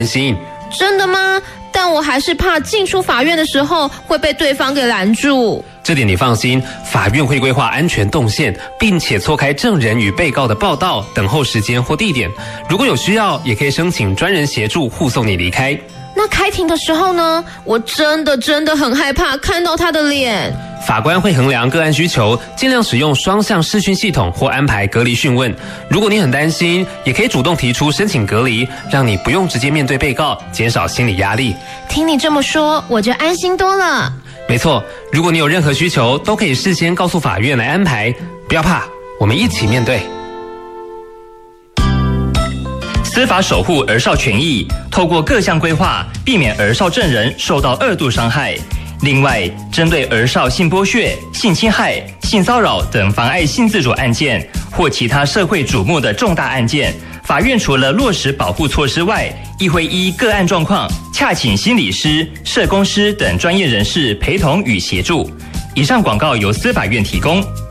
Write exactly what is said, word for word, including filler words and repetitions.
心。 真的吗？但我还是怕进出法院的时候会被对方给拦住。 这点你放心，法院会规划安全动线，并且错开证人与被告的报到、等候时间或地点。如果有需要，也可以申请专人协助护送你离开。 那开庭的时候呢？我真的真的很害怕看到他的脸。 法官会衡量个案需求，尽量使用双向视讯系统或安排隔离讯问。如果你很担心，也可以主动提出申请隔离，让你不用直接面对被告，减少心理压力。 听你这么说，我就安心多了。 没错，如果你有任何需求，都可以事先告诉法院来安排。不要怕，我们一起面对。 司法守护儿少权益，透过各项规划，避免儿少证人受到二度伤害。另外，针对儿少性剥削、性侵害、性骚扰等妨碍性自主案件或其他社会瞩目的重大案件，法院除了落实保护措施外，亦会依个案状况，洽请心理师、社工师等专业人士陪同与协助。以上广告由司法院提供。